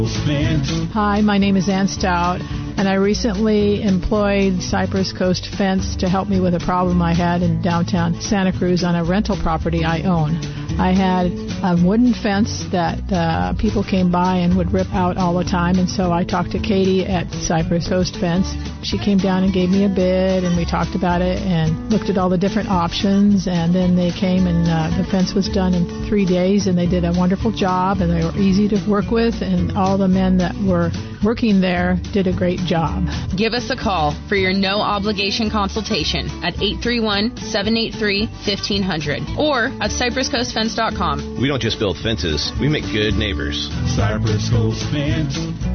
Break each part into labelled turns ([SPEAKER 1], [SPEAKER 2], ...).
[SPEAKER 1] Hi, my name is Ann Stout, and I recently employed Cypress Coast Fence to help me with a problem I had in downtown Santa Cruz on a rental property I own. I had a wooden fence that people came by and would rip out all the time, and so I talked to Katie at Cypress Coast Fence. She came down and gave me a bid, and we talked about it and looked at all the different options, and then they came and the fence was done in 3 days, and they did a wonderful job, and they were easy to work with, and all the men that were working there did a great job.
[SPEAKER 2] Give us a call for your no-obligation consultation at 831-783-1500 or at cypresscoastfence.com.
[SPEAKER 3] We don't just build fences, we make good neighbors. Cypress Coast Fence.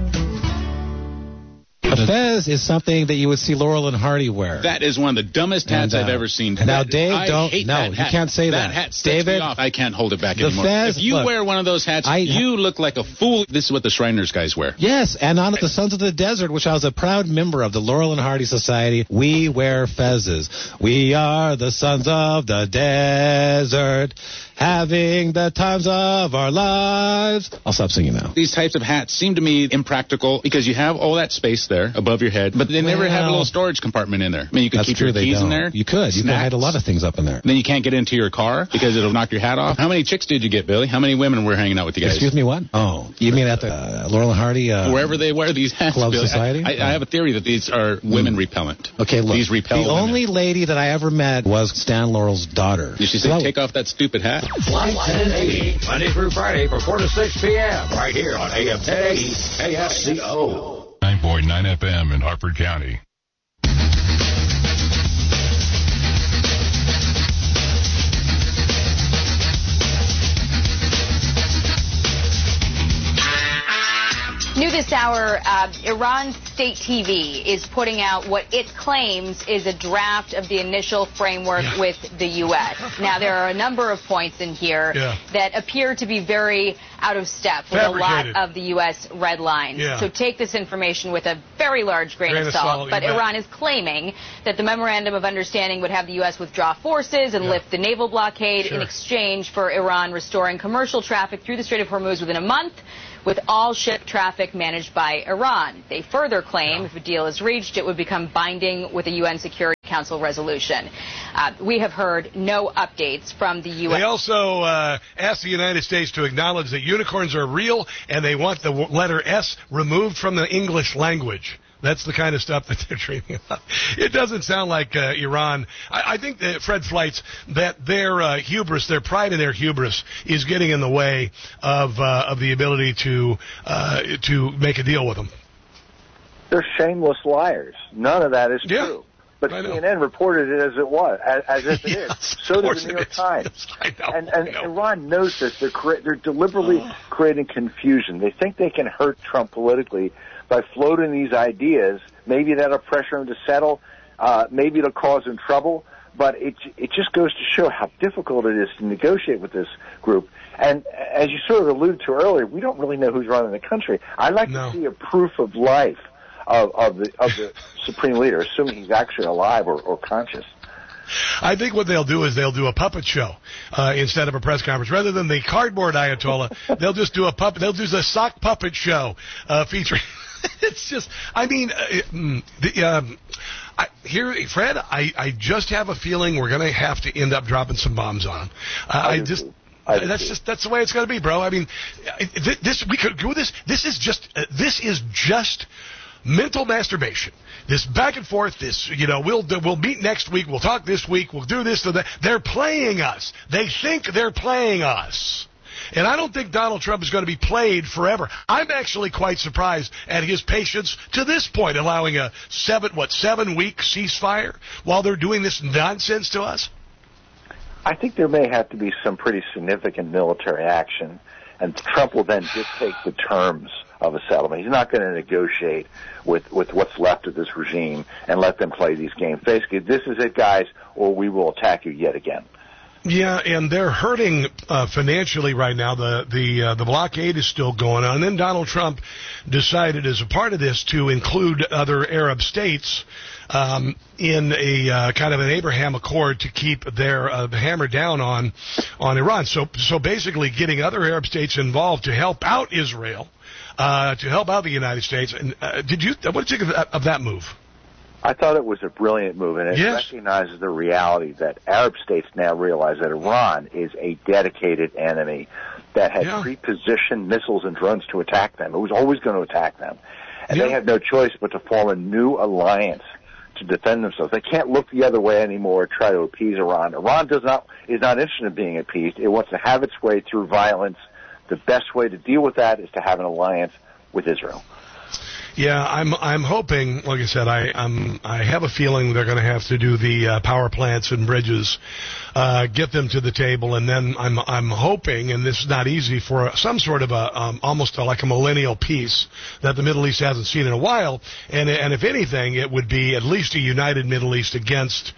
[SPEAKER 4] A fez is something that you would see Laurel and Hardy wear.
[SPEAKER 5] That is one of the dumbest hats I've ever seen.
[SPEAKER 4] Now, Dave, you can't say that.
[SPEAKER 5] That hat sets me off. I can't hold it back anymore.
[SPEAKER 4] Fez,
[SPEAKER 5] if you wear one of those hats, you look like a fool. This is what the Shriners guys wear.
[SPEAKER 4] Yes, and on the Sons of the Desert, which I was a proud member of, the Laurel and Hardy Society, we wear fezzes. We are the Sons of the Desert, having the times of our lives. I'll stop singing now.
[SPEAKER 5] These types of hats seem to me impractical because you have all that space there above your head, but they never have a little storage compartment in there. I mean, you could keep your keys in there.
[SPEAKER 4] You could hide a lot of things up in there.
[SPEAKER 5] Then you can't get into your car because it'll knock your hat off. How many chicks did you get, Billy? How many women were hanging out with you guys?
[SPEAKER 4] Excuse me, what? Oh, you mean at the Laurel and Hardy?
[SPEAKER 5] Wherever they wear these hats,
[SPEAKER 4] Club
[SPEAKER 5] Billy.
[SPEAKER 4] Society?
[SPEAKER 5] I have a theory that these are women repellent.
[SPEAKER 4] Okay, look.
[SPEAKER 5] These repel
[SPEAKER 4] the
[SPEAKER 5] women.
[SPEAKER 4] only lady that I ever met was Stan Laurel's daughter.
[SPEAKER 5] Did she say, take off that stupid hat?
[SPEAKER 6] Flight 1080, Monday through Friday from 4 to 6 p.m. right here on AM 1080 KFCO.
[SPEAKER 7] 9.9 FM in Harford County.
[SPEAKER 8] New this hour, Iran's state TV is putting out what it claims is a draft of the initial framework with the U.S. Now, there are a number of points in here that appear to be very out of step with a lot of the U.S. red lines. So take this information with a very large grain of salt. But Iran is claiming that the Memorandum of Understanding would have the U.S. withdraw forces and lift the naval blockade in exchange for Iran restoring commercial traffic through the Strait of Hormuz within a month, with all ship traffic managed by Iran. They further claim if a deal is reached, it would become binding with a UN Security Council resolution. We have heard no updates from the U.S.
[SPEAKER 9] They also asked the United States to acknowledge that unicorns are real, and they want the letter S removed from the English language. That's the kind of stuff that they're dreaming of. It doesn't sound like Iran. I think that Fred Fleitz, that their hubris, their pride in their hubris, is getting in the way of the ability to make a deal with them.
[SPEAKER 10] They're shameless liars. None of that is true. But CNN reported it as it was, as if it is. So did the New York Times. And Iran knows this. They're deliberately creating confusion. They think they can hurt Trump politically by floating these ideas. Maybe that'll pressure him to settle. Maybe it'll cause him trouble. But it just goes to show how difficult it is to negotiate with this group. And as you sort of alluded to earlier, we don't really know who's running the country. I'd like to see a proof of life of the supreme leader, assuming he's actually alive or conscious.
[SPEAKER 9] I think what they'll do is they'll do a puppet show instead of a press conference. Rather than the cardboard Ayatollah, they'll just do a puppet. They'll do the sock puppet show featuring. It's just, I mean, Fred, I just have a feeling we're going to have to end up dropping some bombs on him. That's the way it's going to be, bro. I mean, we could do this. This is just mental masturbation. This back and forth, we'll meet next week, we'll talk this week, we'll do this, they're playing us. They think they're playing us. And I don't think Donald Trump is going to be played forever. I'm actually quite surprised at his patience to this point, allowing a 7-week ceasefire while they're doing this nonsense to us.
[SPEAKER 10] I think there may have to be some pretty significant military action, and Trump will then dictate the terms of a settlement. He's not going to negotiate with what's left of this regime and let them play these games. Basically, this is it, guys, or we will attack you yet again.
[SPEAKER 9] Yeah, and they're hurting financially right now. The blockade is still going on. And then Donald Trump decided as a part of this to include other Arab states in a kind of an Abraham Accord to keep their hammer down on Iran. So basically getting other Arab states involved to help out Israel to help out the United States. And what did you think of that move?
[SPEAKER 10] I thought it was a brilliant move, and it recognizes the reality that Arab states now realize that Iran is a dedicated enemy that had pre-positioned missiles and drones to attack them. It was always going to attack them. And they have no choice but to form a new alliance to defend themselves. They can't look the other way anymore or try to appease Iran. Iran is not interested in being appeased. It wants to have its way through violence. The best way to deal with that is to have an alliance with Israel.
[SPEAKER 9] Yeah, I'm hoping. Like I said, I have a feeling they're going to have to do the power plants and bridges, get them to the table, and then I'm hoping, and this is not easy, for some sort of almost like a millennial peace that the Middle East hasn't seen in a while. And if anything, it would be at least a united Middle East against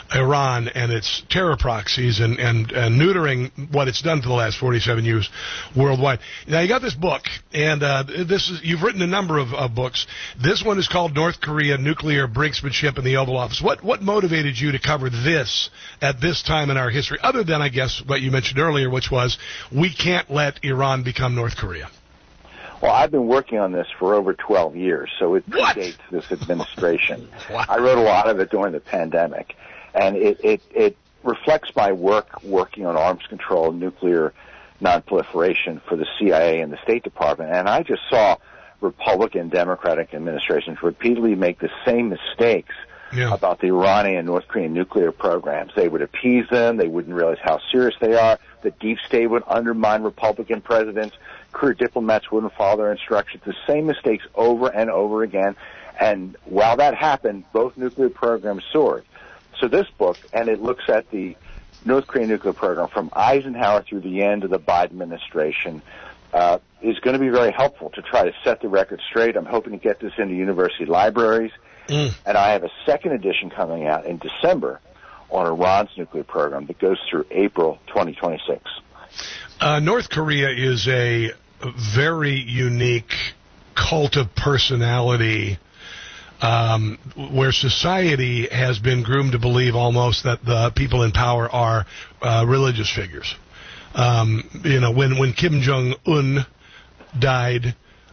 [SPEAKER 9] Iran and its terror proxies and neutering what it's done for the last 47 years worldwide. Now, you got this book, and you've written a number of books. This one is called North Korea, Nuclear Brinksmanship in the Oval Office. What motivated you to cover this at this time in our history, other than, I guess, what you mentioned earlier, which was we can't let Iran become North Korea?
[SPEAKER 10] Well, I've been working on this for over 12 years, so it predates this administration. Wow. I wrote a lot of it during the pandemic, and it reflects my working on arms control, nuclear nonproliferation for the CIA and the State Department, and I just saw Republican, Democratic administrations repeatedly make the same mistakes about the Iranian and North Korean nuclear programs. They would appease them. They wouldn't realize how serious they are. The deep state would undermine Republican presidents. Career diplomats wouldn't follow their instructions. The same mistakes over and over again. And while that happened, both nuclear programs soared. So this book, and it looks at the North Korean nuclear program from Eisenhower through the end of the Biden administration, is going to be very helpful to try to set the record straight. I'm hoping to get this into university libraries. And I have a second edition coming out in December on Iran's nuclear program that goes through April 2026.
[SPEAKER 9] North Korea is a very unique cult of personality where society has been groomed to believe almost that the people in power are religious figures. When Kim Jong-un died,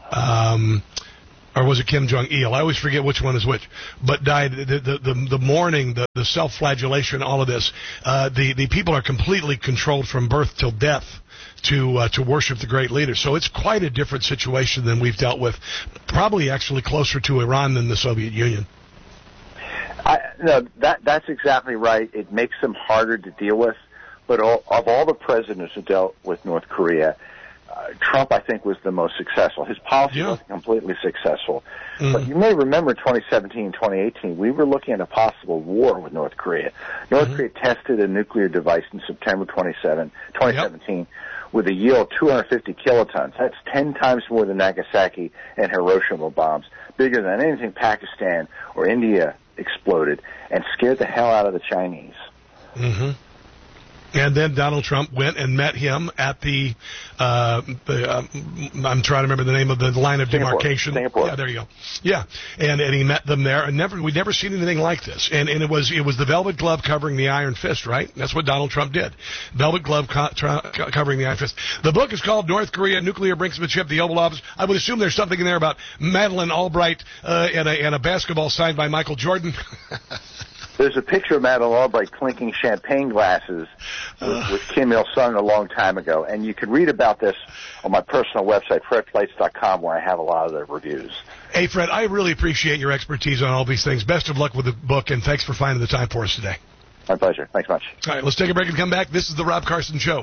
[SPEAKER 9] or was it Kim Jong-il? I always forget which one is which. But died, the mourning, the self-flagellation, all of this. The people are completely controlled from birth till death to worship the great leader. So it's quite a different situation than we've dealt with. Probably actually closer to Iran than the Soviet Union.
[SPEAKER 10] That's exactly right. It makes them harder to deal with. But of all the presidents who dealt with North Korea, Trump, I think, was the most successful. His policy wasn't completely successul. But you may remember 2017, 2018, we were looking at a possible war with North Korea. North Korea tested a nuclear device in September 2017 with a yield of 250 kilotons. That's 10 times more than Nagasaki and Hiroshima bombs, bigger than anything Pakistan or India exploded, and scared the hell out of the Chinese.
[SPEAKER 9] And then Donald Trump went and met him at the I'm trying to remember the name of the line of demarcation.
[SPEAKER 10] Singapore.
[SPEAKER 9] Yeah, there you go. Yeah, and he met them there, and we'd never seen anything like this. And it was the velvet glove covering the iron fist, right? That's what Donald Trump did. Velvet glove covering the iron fist. The book is called North Korea, Nuclear Brinksmanship, the Oval Office. I would assume there's something in there about Madeleine Albright and a basketball signed by Michael Jordan.
[SPEAKER 10] There's a picture of Madeleine Albright clinking champagne glasses with Kim Il-sung a long time ago, and you can read about this on my personal website, fredplates.com, where I have a lot of the reviews.
[SPEAKER 9] Hey, Fred, I really appreciate your expertise on all these things. Best of luck with the book, and thanks for finding the time for us today.
[SPEAKER 10] My pleasure. Thanks much.
[SPEAKER 9] All right, let's take a break and come back. This is the Rob Carson Show.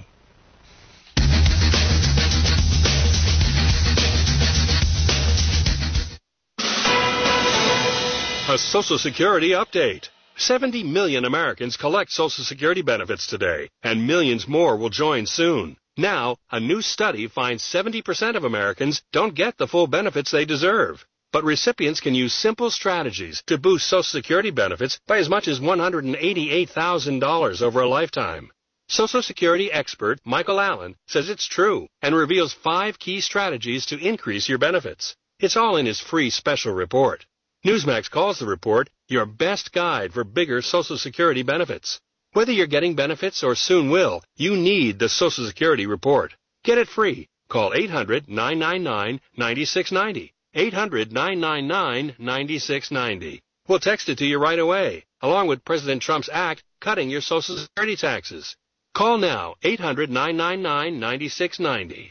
[SPEAKER 11] A Social Security update. 70 million Americans collect Social Security benefits today, and millions more will join soon. Now, a new study finds 70% of Americans don't get the full benefits they deserve. But recipients can use simple strategies to boost Social Security benefits by as much as $188,000 over a lifetime. Social Security expert Michael Allen says it's true and reveals 5 key strategies to increase your benefits. It's all in his free special report. Newsmax calls the report your best guide for bigger Social Security benefits. Whether you're getting benefits or soon will, you need the Social Security report. Get it free. Call 800-999-9690. 800-999-9690. We'll text it to you right away, along with President Trump's act cutting your Social Security taxes. Call now, 800-999-9690.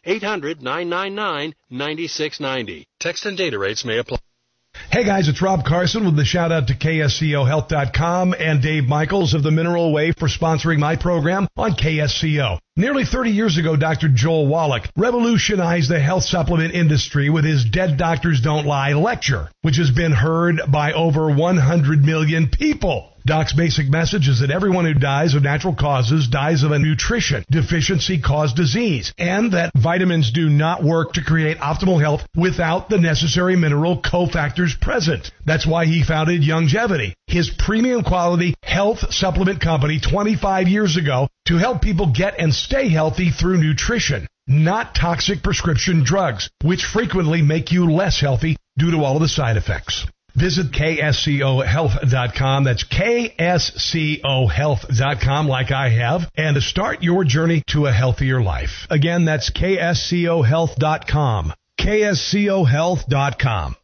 [SPEAKER 11] 800-999-9690. Text and data rates may apply.
[SPEAKER 9] Hey guys, it's Rob Carson with the shout out to KSCOHealth.com and Dave Michaels of the Mineral Way for sponsoring my program on KSCO. Nearly 30 years ago, Dr. Joel Wallach revolutionized the health supplement industry with his Dead Doctors Don't Lie lecture, which has been heard by over 100 million people. Doc's basic message is that everyone who dies of natural causes dies of a nutrition deficiency caused disease, and that vitamins do not work to create optimal health without the necessary mineral cofactors present. That's why he founded Youngevity, his premium quality health supplement company 25 years ago, to help people get and stay healthy through nutrition, not toxic prescription drugs, which frequently make you less healthy due to all of the side effects. Visit KSCOHealth.com. That's KSCOHealth.com, like I have, and to start your journey to a healthier life. Again, that's KSCOHealth.com. KSCOHealth.com.